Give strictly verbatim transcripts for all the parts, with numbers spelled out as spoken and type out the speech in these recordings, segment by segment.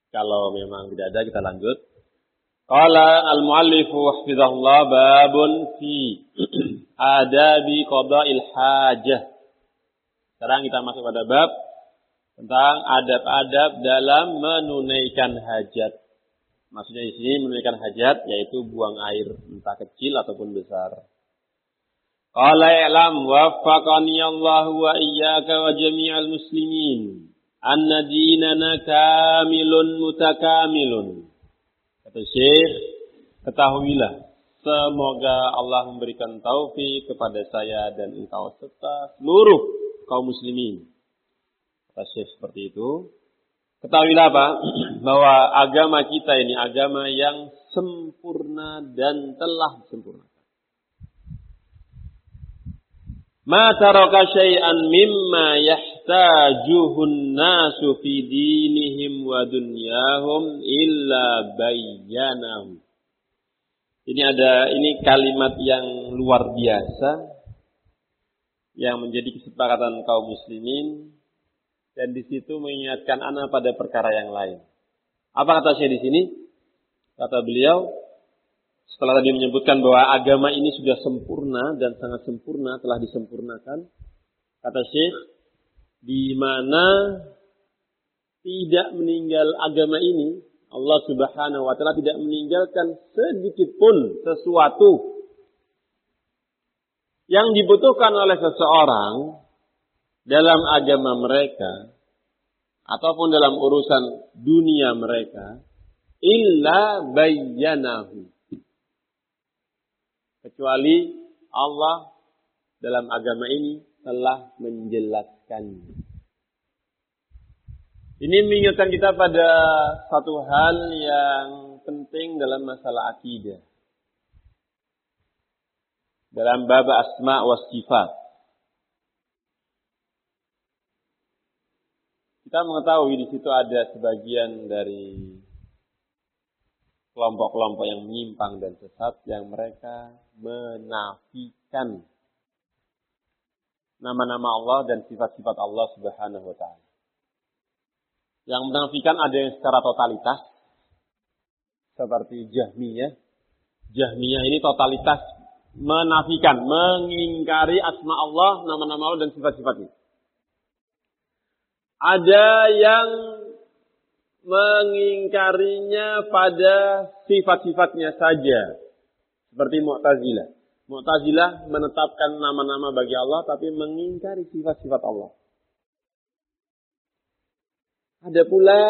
Kalau memang tidak ada, kita lanjut. Qala al-muallifu hafizahullah babun fi adabi qada'il hajah. Sekarang kita masuk pada bab tentang adab-adab dalam menunaikan hajat. Maksudnya di sini menunaikan hajat yaitu buang air entah kecil ataupun besar. Qala i'lam waffaqani Allah wa iyyaka wa jami'al muslimin anna dinana kamilun mutakamilun. Kata Syekh, ketahuilah, semoga Allah memberikan taufik kepada saya dan engkau serta seluruh kaum muslimin. Kata Syekh seperti itu. Ketahuilah apa? Bahwa agama kita ini agama yang sempurna dan telah disempurnakan. Ma taraka syai'an mimma yahtajuhun nasu fi dinihim wa dunyahum illa bayyanahu. Ini ada ini kalimat yang luar biasa yang menjadi kesepakatan kaum muslimin dan di situ mengingatkan ana pada perkara yang lain. Apa kata Syekh di sini? Kata beliau, setelah tadi menyebutkan bahwa agama ini sudah sempurna dan sangat sempurna, telah disempurnakan. Kata Syekh, di mana tidak meninggal agama ini, Allah Subhanahu wa taala tidak meninggalkan sedikit pun sesuatu yang dibutuhkan oleh seseorang dalam agama mereka ataupun dalam urusan dunia mereka, illa bayyanahu. Kecuali Allah dalam agama ini telah menjelaskannya. Ini mengingatkan kita pada satu hal yang penting dalam masalah akidah. Dalam bab asma wa sifat. Kita mengetahui di situ ada sebagian dari kelompok-kelompok yang menyimpang dan sesat yang mereka menafikan nama-nama Allah dan sifat-sifat Allah Subhanahu wa taala. Yang menafikan ada yang secara totalitas seperti Jahmiyah. Jahmiyah ini totalitas menafikan, mengingkari asma Allah, nama-nama Allah dan sifat-sifatnya. Ada yang mengingkarinya pada sifat-sifatnya saja. Seperti Mu'tazilah. Mu'tazilah menetapkan nama-nama bagi Allah tapi mengingkari sifat-sifat Allah. Ada pula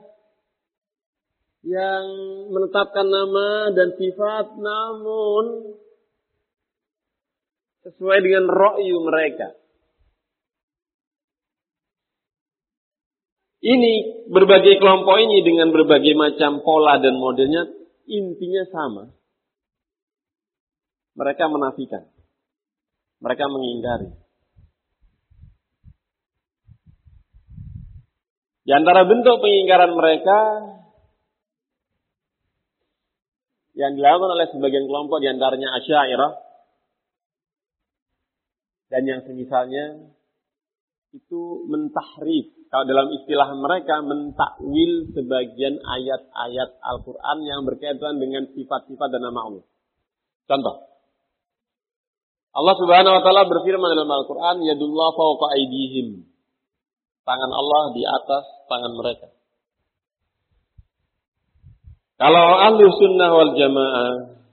yang menetapkan nama dan sifat namun sesuai dengan ra'yu mereka. Ini berbagai kelompok ini dengan berbagai macam pola dan modelnya intinya sama. Mereka menafikan. Mereka mengingkari. Di antara bentuk pengingkaran mereka yang dilakukan oleh sebagian kelompok di antaranya Asy'ariyah dan yang semisalnya itu mentahrif. Kalau dalam istilah mereka mentakwil sebagian ayat-ayat Al-Quran yang berkaitan dengan sifat-sifat dan nama Allah. Contoh. Allah Subhanahu wa taala berfirman dalam Al-Quran, yadullah fawqa aydihim. Tangan Allah di atas tangan mereka. Kalau ahlu sunnah wal jamaah,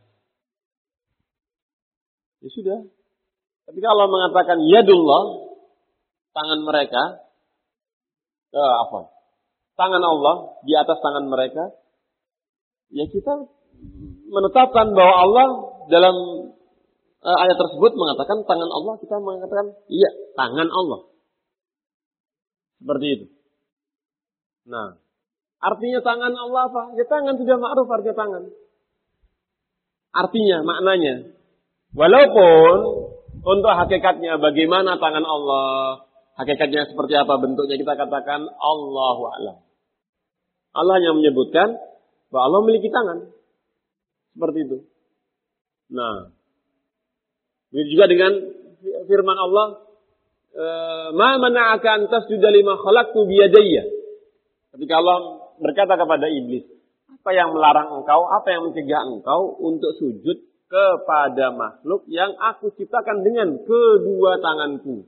ya sudah. Tapi kalau mengatakan yadullah, tangan mereka, eh, apa? Tangan Allah di atas tangan mereka, ya kita menetapkan bahwa Allah dalam eh, ayat tersebut mengatakan tangan Allah, kita mengatakan iya, tangan Allah. Seperti itu. Nah, artinya tangan Allah apa? Ya tangan sudah ma'ruf artinya tangan. Artinya, maknanya. Walaupun untuk hakikatnya bagaimana tangan Allah, hakikatnya seperti apa bentuknya, kita katakan Allahu a'lam. Allah yang menyebutkan bahwa Allah memiliki tangan. Seperti itu. Nah, begitu juga dengan firman Allah, ma mana'aka an tasjuda lima khalaqtu biyadayya. Ketika Allah berkata kepada iblis, apa yang melarang engkau, apa yang mencegah engkau untuk sujud kepada makhluk yang aku ciptakan dengan kedua tanganku.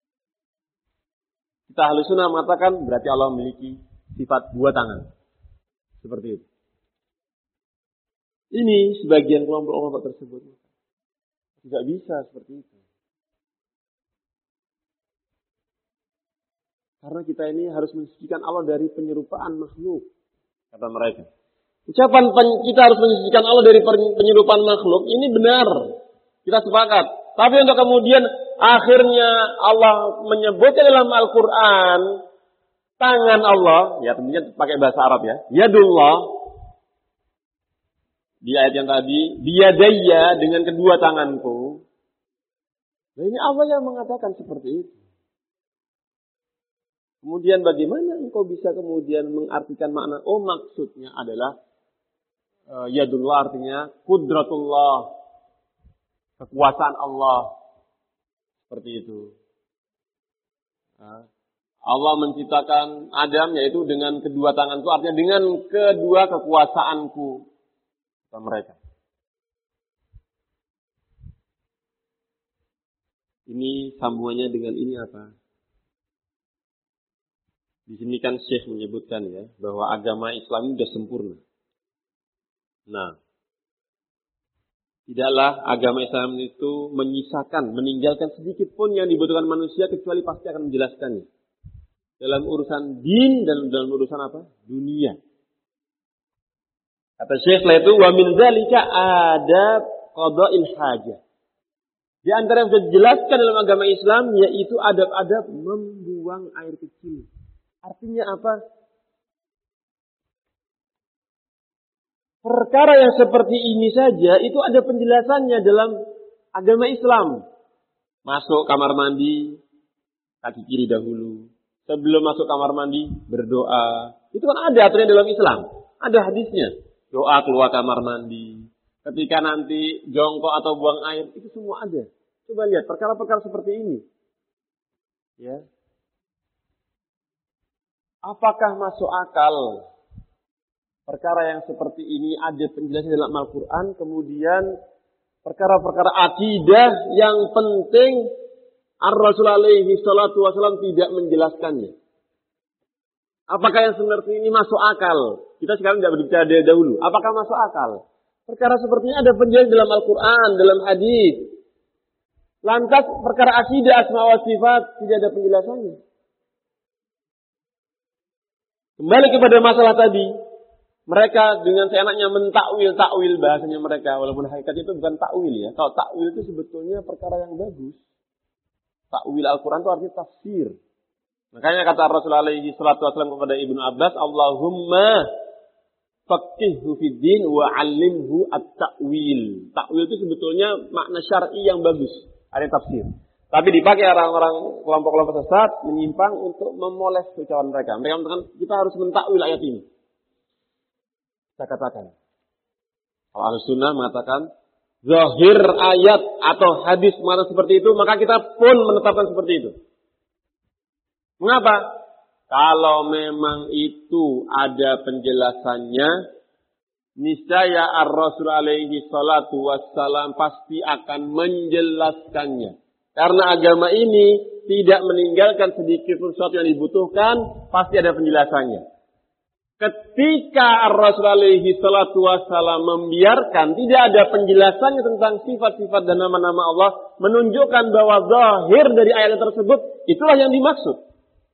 Kita Ahlus Sunnah mengatakan berarti Allah memiliki sifat dua tangan. Seperti itu. Ini sebagian kelompok-kelompok tersebut. Tidak bisa seperti itu. Karena kita ini harus mensucikan Allah dari penyerupaan makhluk. Kata mereka. Ucapan kita harus mensucikan Allah dari penyerupaan makhluk. Ini benar. Kita sepakat. Tapi untuk kemudian akhirnya Allah menyebutkan dalam Al-Quran. Tangan Allah. Ya tentunya pakai bahasa Arab ya. Yadullah. Di ayat yang tadi. Biyadayya dengan kedua tanganku. Nah ini Allah yang mengatakan seperti itu. Kemudian bagaimana engkau bisa kemudian mengartikan makna, oh maksudnya adalah uh, yadullah artinya kudratullah, kekuasaan Allah. Seperti itu. Uh, Allah menciptakan Adam yaitu dengan kedua tanganku, artinya dengan kedua kekuasaanku. Kata mereka. Ini sambungannya dengan ini apa? Di sini kan Syekh menyebutkan ya, bahwa agama Islam ini sudah sempurna. Nah, tidaklah agama Islam itu menyisakan, meninggalkan sedikit pun yang dibutuhkan manusia, kecuali pasti akan menjelaskannya. Dalam urusan din dan dalam urusan apa? Dunia. Kata Syekh setelah itu, wa min dzalika adab qada'il hajah. Di antara yang sudah dijelaskan dalam agama Islam, yaitu adab-adab membuang air kecil. Artinya apa? Perkara yang seperti ini saja itu ada penjelasannya dalam agama Islam. Masuk kamar mandi, kaki kiri dahulu. Sebelum masuk kamar mandi, berdoa. Itu kan ada aturannya dalam Islam. Ada hadisnya. Doa keluar kamar mandi. Ketika nanti jongkok atau buang air, itu semua ada. Coba lihat perkara-perkara seperti ini. Ya. Apakah masuk akal perkara yang seperti ini ada penjelasan dalam Al-Quran, kemudian perkara-perkara akidah yang penting Ar-Rasul alaihi salatu wasallam tidak menjelaskannya? Apakah yang seperti ini masuk akal? Kita sekarang tidak berbicara dari dahulu. Apakah masuk akal? Perkara seperti ini ada penjelasan dalam Al-Quran, dalam hadis. Lantas perkara akidah asma wa sifat tidak ada penjelasannya. Kembali kepada masalah tadi, mereka dengan seenaknya mentakwil-takwil bahasanya mereka, walaupun hakikatnya itu bukan takwil ya. Kalau takwil itu sebetulnya perkara yang bagus. Takwil Al-Quran itu artinya tafsir. Makanya kata Rasulullah alaihi salatu wasallam kepada Ibnu Abbas, Allahumma faqihhu fid din wa 'allimhu at-ta'wil. Takwil itu sebetulnya makna syar'i yang bagus, ada tafsir. Tapi dipakai orang-orang kelompok-kelompok sesat menyimpang untuk memoles ucapan mereka. Mereka mengatakan kita harus mentakwil ayat ini. Saya katakan, kalau Ahlus Sunnah mengatakan zahir ayat atau hadis mana seperti itu, maka kita pun menetapkan seperti itu. Mengapa? Kalau memang itu ada penjelasannya, niscaya Ar-Rasul alaihi salatu wassalam pasti akan menjelaskannya. Karena agama ini tidak meninggalkan sedikit pun sesuatu yang dibutuhkan, pasti ada penjelasannya. Ketika Ar-Rasul alaihi salatu wassalam membiarkan, tidak ada penjelasannya tentang sifat-sifat dan nama-nama Allah, menunjukkan bahwa zahir dari ayat tersebut, itulah yang dimaksud.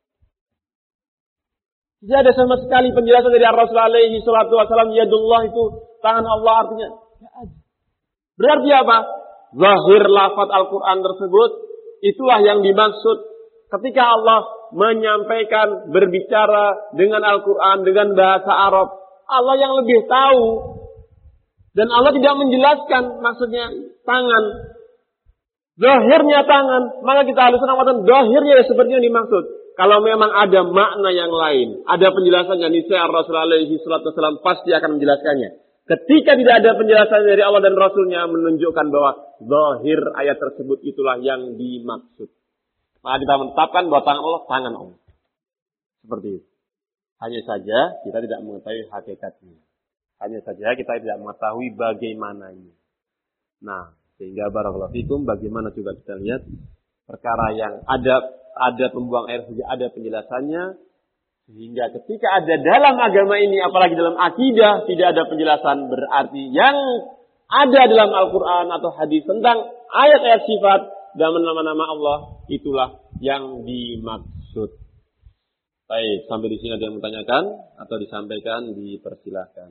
Tidak ada sama sekali penjelasan dari Ar-Rasul alaihi salatu wassalam, yadullah itu tangan Allah artinya. Berarti apa? Zahir lafaz Al-Quran tersebut, itulah yang dimaksud ketika Allah menyampaikan, berbicara dengan Al-Quran, dengan bahasa Arab. Allah yang lebih tahu. Dan Allah tidak menjelaskan maksudnya tangan. Zahirnya tangan. Maka kita harus mengatakan zahirnya seperti yang dimaksud. Kalau memang ada makna yang lain, ada penjelasannya, niscaya Rasulullah alaihi salatu wasallam pasti akan menjelaskannya. Ketika tidak ada penjelasan dari Allah dan Rasulnya menunjukkan bahwa zahir ayat tersebut itulah yang dimaksud. Maka kita menetapkan bahwa tangan Allah, tangan Allah. Seperti itu. Hanya saja kita tidak mengetahui hakikatnya. Hanya saja kita tidak mengetahui bagaimananya. Nah, sehingga barakallahu fikum, bagaimana coba kita lihat perkara yang ada ada pembuang air saja ada penjelasannya, sehingga ketika ada dalam agama ini, apalagi dalam akidah tidak ada penjelasan, berarti yang ada dalam Al-Quran atau hadis tentang ayat-ayat sifat dan nama-nama Allah itulah yang dimaksud. Baik, sampai di sini ada yang menanyakan atau disampaikan, dipersilahkan.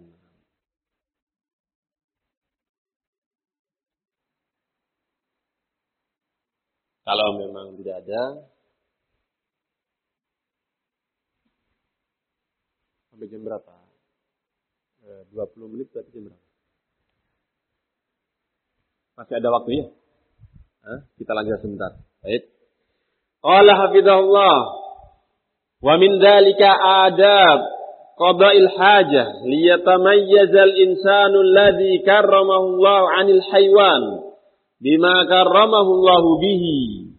Kalau memang tidak ada, sampai jam berapa? dua puluh menit berarti jam berapa? Masih ada waktu ya? Hah? Kita lanjut sebentar. Baik. Qala hafizahullah wa min dzalika adab qada'il hajah liyatamayyazal insanu alladhi karramahu Allah 'anil haywan bima karramahu Allah bihi.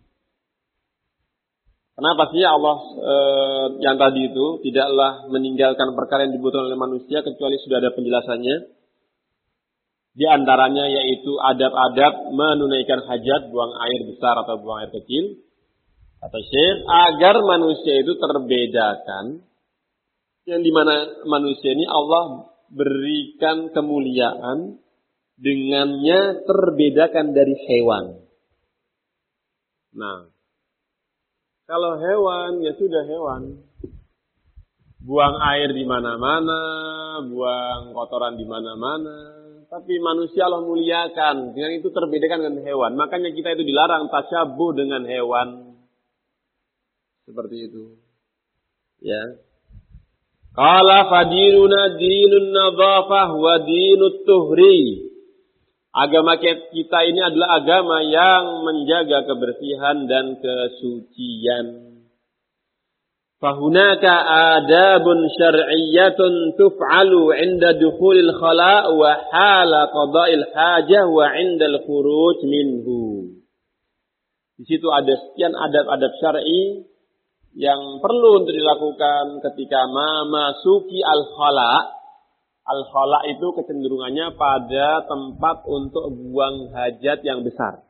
Kenapa sih Allah e, yang tadi itu tidaklah meninggalkan perkara yang dibutuhkan oleh manusia kecuali sudah ada penjelasannya? Di antaranya yaitu adab-adab menunaikan hajat, buang air besar atau buang air kecil. Kata Syekh, agar manusia itu terbedakan, yang dimana manusia ini Allah berikan kemuliaan, dengannya terbedakan dari hewan. Nah, kalau hewan, ya sudah hewan. Buang air di mana-mana, buang kotoran di mana-mana. Tapi manusia Allah muliakan, dengan itu terbedakan dengan hewan. Makanya kita itu dilarang tasyabuh dengan hewan. Seperti itu. Ya. Qala fadiluna dinun nadhafah wa dinut tuhri. Agama kita ini adalah agama yang menjaga kebersihan dan kesucian. Fahunaka adabun syar'iyyatun tuf'alu 'inda dukhulil khala' wa hala qada'il hajah wa 'indal khuruj minhu. Di situ ada sekian adab-adab syar'i yang perlu untuk dilakukan ketika memasuki al-khala'. Al-khala' itu kecenderungannya pada tempat untuk buang hajat yang besar.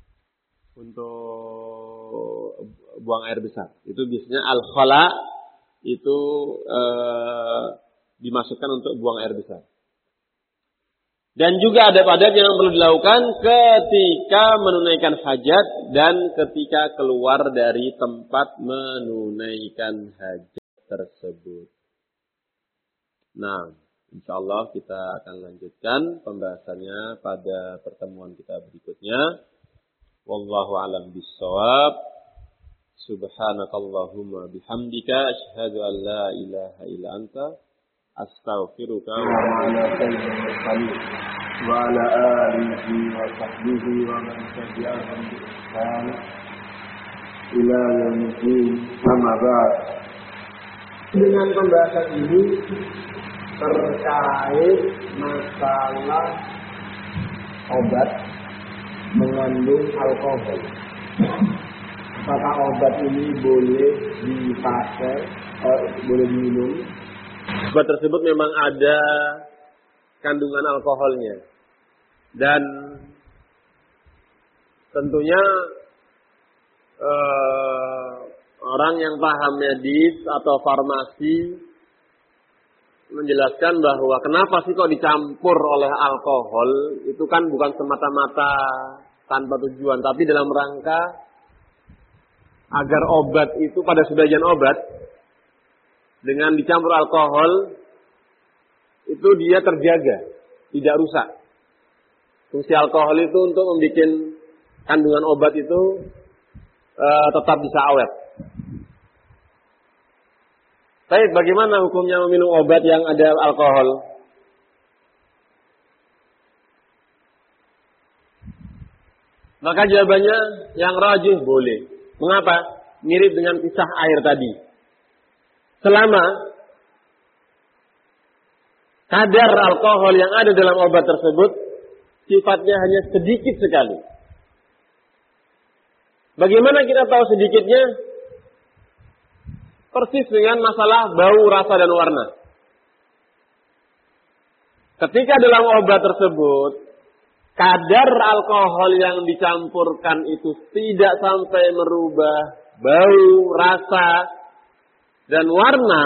Untuk buang air besar. Itu biasanya al-khala' itu eh, dimasukkan untuk buang air besar. Dan juga adab-adab yang perlu dilakukan ketika menunaikan hajat dan ketika keluar dari tempat menunaikan hajat tersebut. Nah, insyaallah kita akan lanjutkan pembahasannya pada pertemuan kita berikutnya. Wallahu a'lam bissawab. Subhanakallahumma bihamdika asyhadu an la ilaha illa anta astaghfiruka wa ala alihi wa sahbihi wa man tabi'ahum bi ihsan ila yaumil din. Amma ba'd. Dengan pembahasan ini terkait masalah obat mengandung alkohol. Apakah obat ini boleh dipakai, eh, boleh diminum? Obat tersebut memang ada kandungan alkoholnya. Dan tentunya eh, orang yang paham medis atau farmasi menjelaskan bahwa kenapa sih kok dicampur oleh alkohol, itu kan bukan semata-mata tanpa tujuan, tapi dalam rangka agar obat itu pada sebagian obat dengan dicampur alkohol itu dia terjaga, tidak rusak. Fungsi alkohol itu untuk membuat kandungan obat itu uh, tetap bisa awet. Baik, bagaimana hukumnya meminum obat yang ada alkohol? Maka jawabannya yang rajih boleh. Mengapa? Mirip dengan kisah air tadi. Selama kadar alkohol yang ada dalam obat tersebut sifatnya hanya sedikit sekali. Bagaimana kita tahu sedikitnya? persis dengan masalah bau, rasa, dan warna. Ketika dalam obat tersebut, kadar alkohol yang dicampurkan itu tidak sampai merubah bau, rasa, dan warna,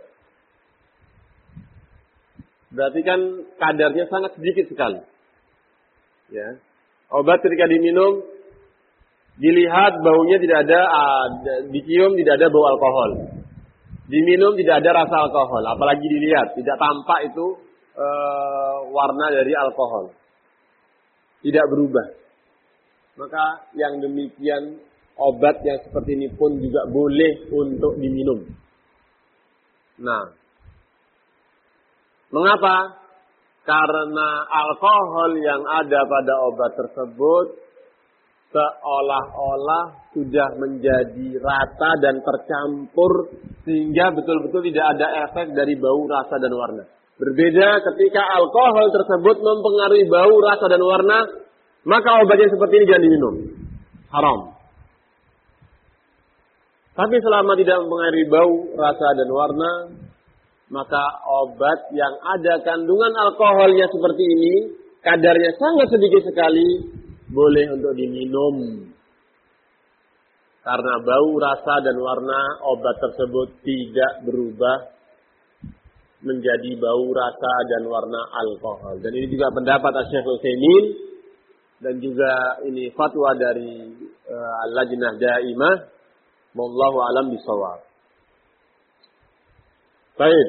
berarti kan kadarnya sangat sedikit sekali. Ya. Obat ketika diminum, dilihat baunya tidak ada, dicium tidak ada bau alkohol. Diminum tidak ada rasa alkohol, apalagi dilihat, tidak tampak itu e, warna dari alkohol. Tidak berubah. Maka yang demikian obat yang seperti ini pun juga boleh untuk diminum. Nah, mengapa? Karena alkohol yang ada pada obat tersebut seolah-olah sudah menjadi rata dan tercampur sehingga betul-betul tidak ada efek dari bau, rasa, dan warna. Berbeda ketika alkohol tersebut mempengaruhi bau, rasa, dan warna, maka obat yang seperti ini jangan diminum. Haram. Tapi selama tidak mempengaruhi bau, rasa, dan warna, maka obat yang ada kandungan alkoholnya seperti ini, kadarnya sangat sedikit sekali, boleh untuk diminum. Karena bau, rasa, dan warna obat tersebut tidak berubah menjadi bau, rasa, dan warna alkohol. Dan ini juga pendapat Syekh Utsaimin dan juga ini fatwa dari uh, Al-Lajnah Daimah. Wallahu a'lam bishawab. Baik.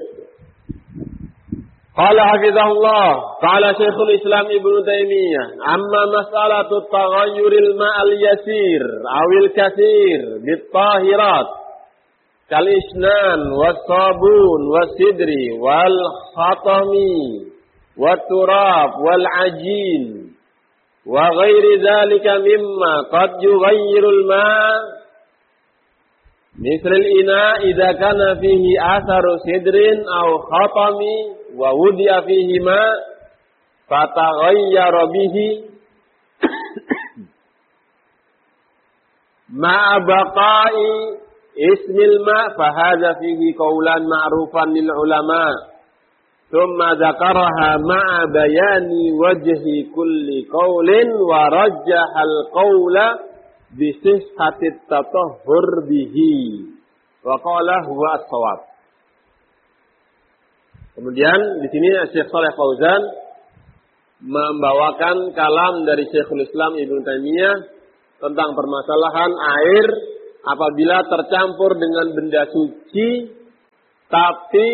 Qala hafizahullah, qala Syekhul Islam Ibnu Taimiyah, amma mas'alatu taghayyuril ma'al yasir awil katsir bit-tahirat kal isnan was-sabun was-sidri wal khatami wat turab wal ajin wa ghairi dzalika mimma qad yughayyirul ma' Mislil ina idza kana fihi atharu sidrin aw khatami wa wudi'a fihi ma fataghayyara bihi ma baqa'i ismil ma fa hadza fihi qawlan ma'rufan lil ulama thumma dzakaraha ma'a bayani wajhi kulli qawlin wa rajjaha al qawla bisihhatit tatahhur bihi wa qala huwa as-shawab. Kemudian di sini Syekh Shalih Fauzan membawakan kalam dari Syekhul Islam Ibnu Taimiyah tentang permasalahan air apabila tercampur dengan benda suci tapi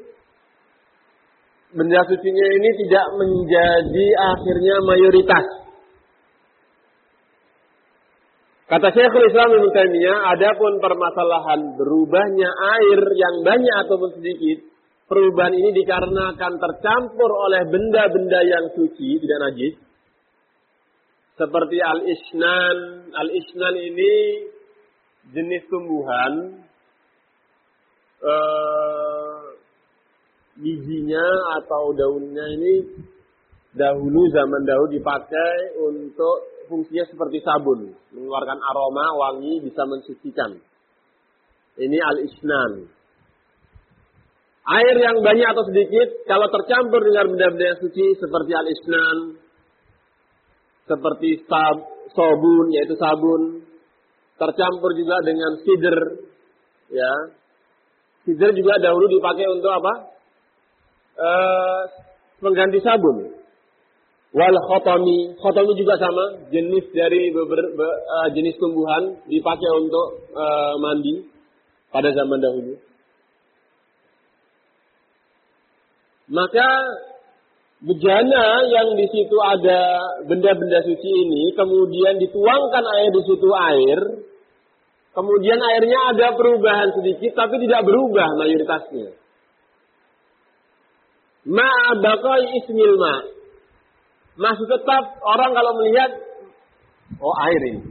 benda sucinya ini tidak menjadi akhirnya mayoritas. Kata Syekhul Islam Ibnu Taimiyah, adapun permasalahan berubahnya air yang banyak ataupun sedikit, perubahan ini dikarenakan tercampur oleh benda-benda yang suci, tidak najis. Seperti al-isnan. Al-isnan ini jenis tumbuhan, eh, bijinya atau daunnya ini dahulu zaman dahulu dipakai untuk fungsinya seperti sabun, mengeluarkan aroma, wangi, bisa mensucikan. Ini al-isnan. Air yang banyak atau sedikit, kalau tercampur dengan benda-benda yang suci seperti al-isnan, seperti sab, sabun, yaitu sabun, tercampur juga dengan sidr, ya. Sidr juga dahulu dipakai untuk apa? E, mengganti sabun. Wal khotami, khotami juga sama, jenis dari beber, be, uh, jenis tumbuhan dipakai untuk uh, mandi pada zaman dahulu. Maka bejana yang di situ ada benda-benda suci ini, kemudian dituangkan air di situ air, kemudian airnya ada perubahan sedikit, tapi tidak berubah mayoritasnya. Ma'abaqai ismil ma'. Masih tetap orang kalau melihat, oh air ini.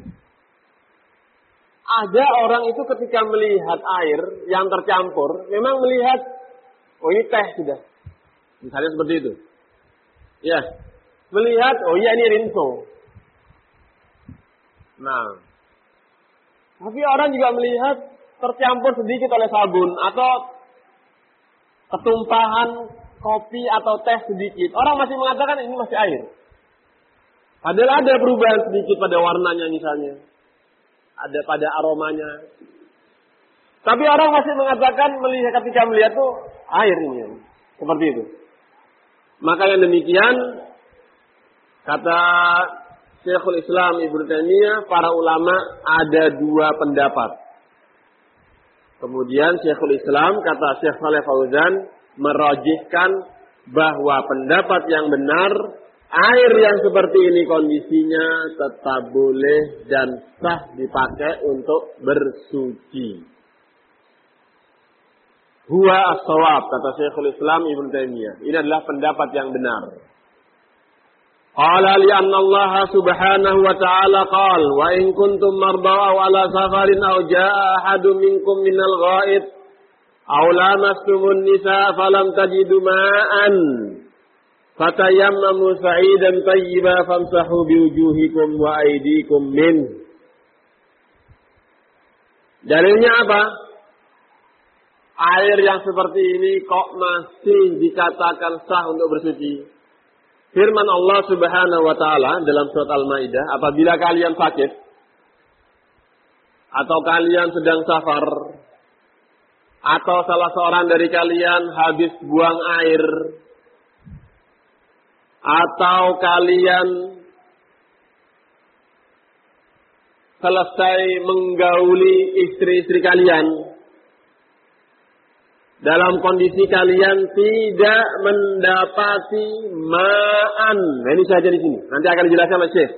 Ada orang itu ketika melihat air yang tercampur, memang melihat, oh ini teh sudah. Misalnya seperti itu. Ya, melihat, oh iya ini rinso. Nah, tapi orang juga melihat tercampur sedikit oleh sabun atau ketumpahan kopi atau teh sedikit, orang masih mengatakan ini masih air. Padahal ada perubahan sedikit pada warnanya misalnya, ada pada aromanya. Tapi orang masih mengatakan melihat ketika melihat tuh air ini, seperti itu. Maka yang demikian kata Syekhul Islam Ibnu Taimiyah, para ulama ada dua pendapat. Kemudian Syekhul Islam kata Syekh Shalih Fauzan merajihkan bahwa pendapat yang benar, air yang seperti ini kondisinya tetap boleh dan sah dipakai untuk bersuci. Huwa as-shawab, kata Syekhul Islam Ibnu Taimiyah. Ini adalah pendapat yang benar. Qala li anna Allah subhanahu wa ta'ala qal wa in kuntum mardaa aw ala safarin aw jaa ahadun minkum minal ghaid aw lamastumun nisaa falam tajidu ma'an fatayammamu sa'idan tayyiban famsahu biwujuhikum wa aydikum min. Dalilnya apa? Air yang seperti ini kok masih dikatakan sah untuk bersuci? Firman Allah Subhanahu wa taala dalam surat Al-Maidah, apabila kalian sakit atau kalian sedang safar atau salah seorang dari kalian habis buang air atau kalian selesai menggauli istri-istri kalian dalam kondisi kalian tidak mendapati ma'an. Nah, ini saja di sini. Nanti akan dijelaskan oleh Syekh.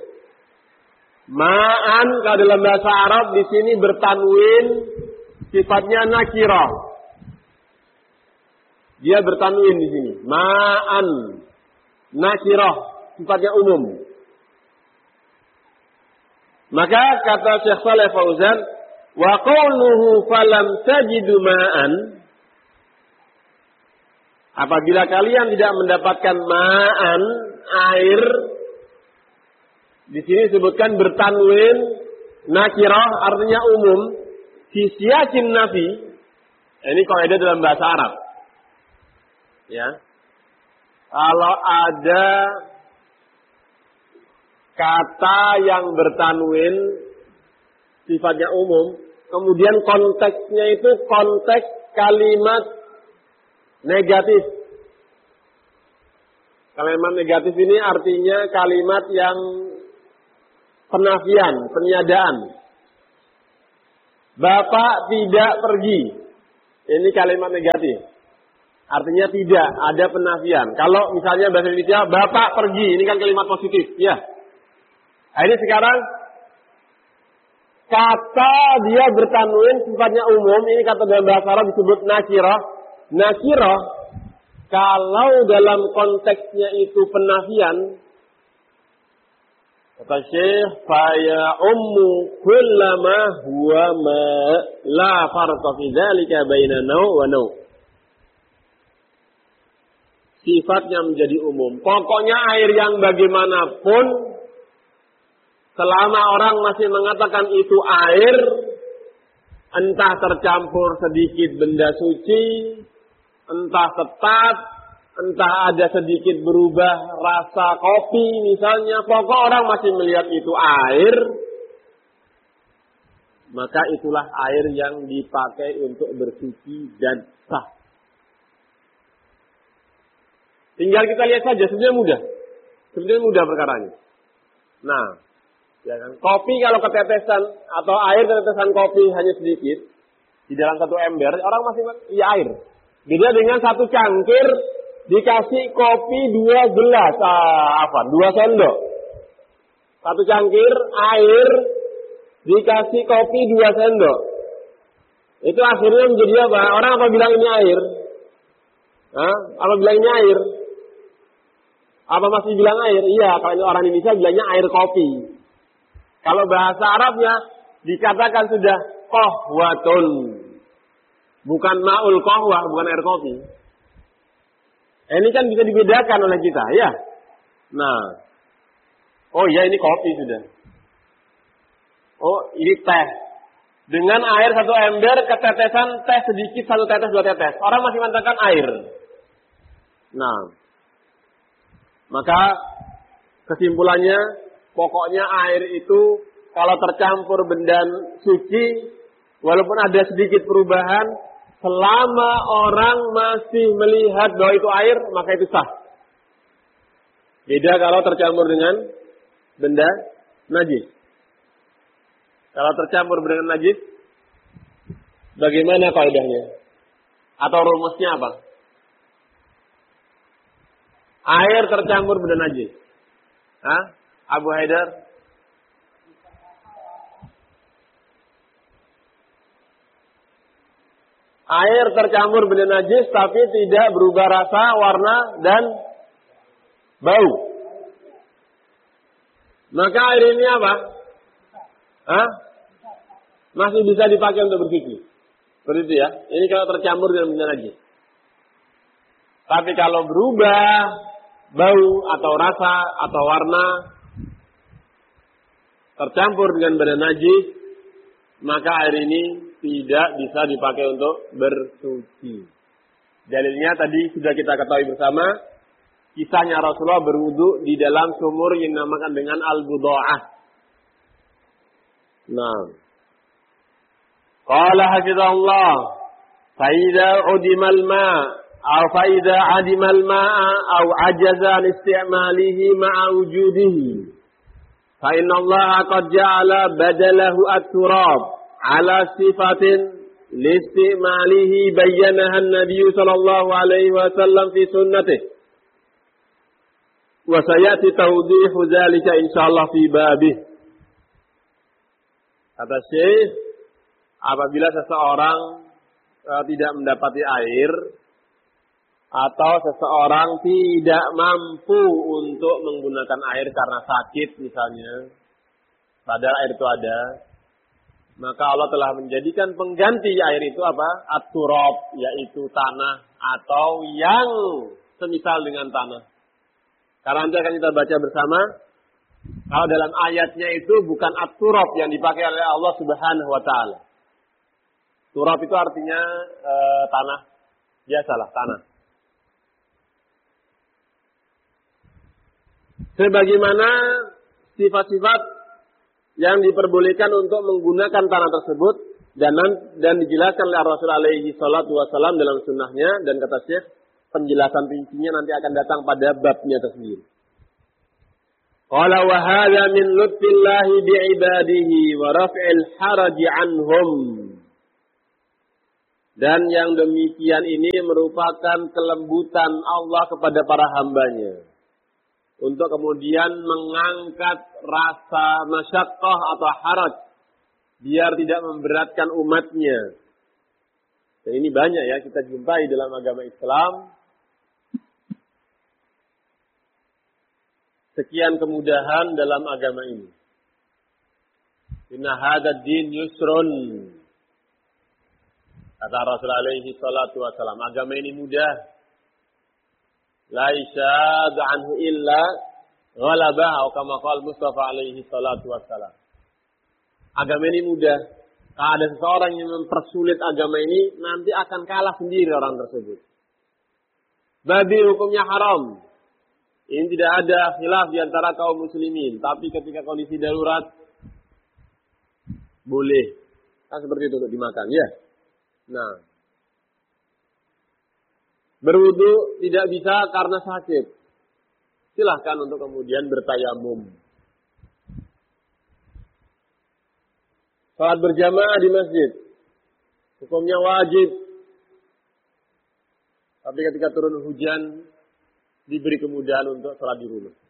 Ma'an kalau dalam bahasa Arab di sini bertanwin sifatnya nakirah. Dia bertanwin di sini. Ma'an nakirah, sifatnya umum. Maka kata Syekh Shalih Fauzan, wa qawluhu falam tajidu ma'an, apabila kalian tidak mendapatkan ma'an, air, di sini disebutkan bertanwin nakirah, artinya umum, fi siyakin nafi. Ini kaidah dalam bahasa Arab. Ya. Kalau ada kata yang bertanwin sifatnya umum, kemudian konteksnya itu konteks kalimat negatif. Kalimat negatif ini artinya kalimat yang penafian, peniadaan. Bapak tidak pergi. Ini kalimat negatif. Artinya tidak, ada penafian. Kalau misalnya bahasa Indonesia, Bapak pergi, ini kan kalimat positif, ya. Nah, ini sekarang kata dia bertanwin sifatnya umum, ini kata dalam bahasa Arab disebut nakirah. Nakirah, kalau dalam konteksnya itu penafian, kata Syekh, faya ummu kullama huwa ma la farqa fi dzalika baina naw' wa naw'. Sifatnya menjadi umum. Pokoknya air yang bagaimanapun, selama orang masih mengatakan itu air, entah tercampur sedikit benda suci, entah tetap, entah ada sedikit berubah rasa kopi misalnya, pokok orang masih melihat itu air, maka itulah air yang dipakai untuk bersuci dan sah. Tinggal kita lihat saja, sebenarnya mudah. Sebenarnya mudah perkaranya. Nah, ya kan? Kopi kalau ketetesan atau air ketetesan kopi hanya sedikit di dalam satu ember, orang masih iya air. Beda dengan satu cangkir dikasih kopi dua gelas, ah, apa? Dua sendok. Satu cangkir air dikasih kopi dua sendok. Itu akhirnya menjadi apa? Orang apa bilang ini air? Hah? Apa bilang ini air? Apa masih bilang air? Iya, kalau orang Indonesia bilangnya air kopi. Kalau bahasa Arabnya dikatakan sudah qahwatun. Bukan ma'ul qahwah, bukan air kopi. Ini kan bisa dibedakan oleh kita, ya. Nah. Oh iya, ini kopi sudah. Oh, ini teh. dengan air satu ember, ketetesan teh sedikit, satu tetes, dua tetes. Orang masih mengatakan air. Nah, maka kesimpulannya, pokoknya air itu kalau tercampur benda suci, walaupun ada sedikit perubahan, selama orang masih melihat bahwa itu air, maka itu sah. Beda kalau tercampur dengan benda najis. Kalau tercampur dengan najis, bagaimana kaidahnya? Atau rumusnya apa? Air tercampur benda najis. Hah? Abu Haidar? Air tercampur benda najis tapi tidak berubah rasa, warna, dan bau. Maka air ini apa? Hah? Masih bisa dipakai untuk bersuci. Seperti itu ya. Ini kalau tercampur dengan benda najis. Tapi kalau berubah bau atau rasa atau warna, tercampur dengan benda najis, maka air ini tidak bisa dipakai untuk bersuci. Dalilnya tadi sudah kita ketahui bersama, kisahnya Rasulullah berwudu di dalam sumur yang dinamakan dengan al-budha'ah. Nah, qala hafizahullah, fa idza udima al-ma' aw fa idza adima al-ma'a aw ajaza an istimalihi ma'a wujudihi fa inna Allah qad ja'ala badalahu at-turab ala sifatin listimalihi bayyanaha an-nabiy sallallahu alaihi wasallam fi sunnatihi wa sayati tawdihu dzalika insyaallah fi babih. Kata Syekh, apabila seseorang e, tidak mendapati air atau seseorang tidak mampu untuk menggunakan air karena sakit misalnya, padahal air itu ada, maka Allah telah menjadikan pengganti air itu apa? At-turab, yaitu tanah atau yang semisal dengan tanah. Karena nanti akan kita baca bersama, kalau dalam ayatnya itu bukan at-turab yang dipakai oleh Allah Subhanahu wa taala. Turab itu artinya e, tanah, biasalah tanah. Sebagaimana sifat-sifat yang diperbolehkan untuk menggunakan tanah tersebut dan dan dijelaskan oleh Rasulullah alaihi salatu wasallam dalam sunnahnya, dan kata Syekh, penjelasan rincinya nanti akan datang pada babnya tersendiri. Qala wa hadza min lutfillahi bi'ibadihi wa raf'il haraji anhum. Dan yang demikian ini merupakan kelembutan Allah kepada para hambanya untuk kemudian mengangkat rasa masyaqqah atau haraj biar tidak memberatkan umatnya. Dan ini banyak ya kita jumpai dalam agama Islam. Sekian kemudahan dalam agama ini. Inna hadzal din yusrun. Kata Rasulullah alaihi salatu wasallam, agama ini mudah. La yashad anhu illa ghalabah, atau kama qala Mustafa alaihi salatu wasallam. Agama ini mudah. Kalau ada seseorang yang mempersulit agama ini, nanti akan kalah sendiri orang tersebut. Babi hukumnya haram. Ini tidak ada khilaf di antara kaum muslimin. Tapi ketika kondisi darurat, boleh. Kan seperti itu untuk dimakan, ya. Nah. Berwudu tidak bisa karena sakit. Silahkan untuk kemudian bertayamum. Salat berjamaah di masjid. Hukumnya wajib. Tapi ketika turun hujan, diberi kemudahan untuk salat di rumah.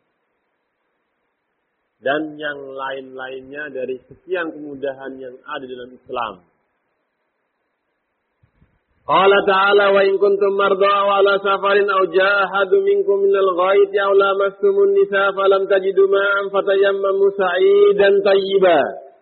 Dan yang lain-lainnya dari sekian kemudahan yang ada dalam Islam. Qala ta'ala wa in kuntum marda aw ala safarin aw jaa ahadun minkum minal ghaiti aw lamastumun nisaa falam tajidu ma'an fatayammamu sa'idan tayyiban.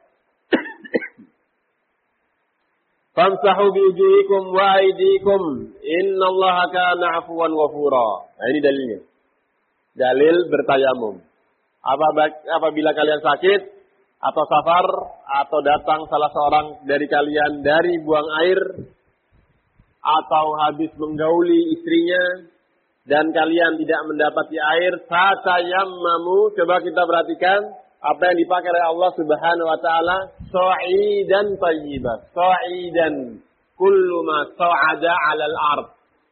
Famsahu bi wujuhikum wa aydikum innallaha kana 'afuwan ghafura. Nah, ini dalilnya. Dalil bertayamum. Apabila kalian sakit, atau safar atau datang salah seorang dari kalian dari buang air atau habis menggauli istrinya dan kalian tidak mendapati air, fatayammamu, coba kita perhatikan apa yang dipakai oleh Allah Subhanahu wa taala, sa'idan thayyiban. Sa'idan kullu ma sa'ada 'alal ard.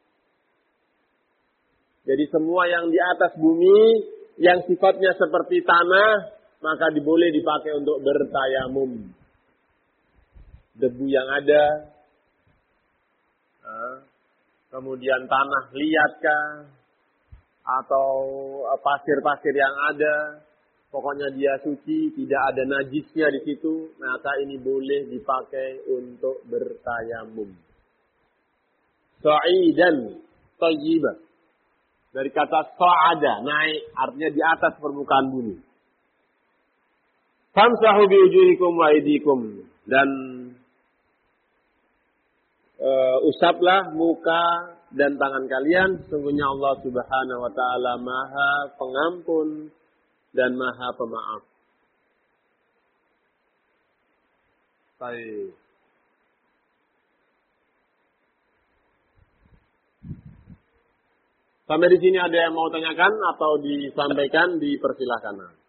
Jadi semua yang di atas bumi yang sifatnya seperti tanah maka diboleh dipakai untuk bertayamum. Debu yang ada, kemudian tanah liatkah, atau pasir-pasir yang ada, pokoknya dia suci, tidak ada najisnya di situ, maka ini boleh dipakai untuk bertayamum. Sa'idan thayyiban. Dari kata sa'ada, naik, artinya di atas permukaan bumi. Famsahu biwujuhikum wa aydikum, dan uh, usaplah muka dan tangan kalian, sesungguhnya Allah Subhanahu wa taala Maha Pengampun dan Maha Pemaaf. Baik. Sampai di sini ada yang mau tanyakan atau disampaikan, dipersilahkan.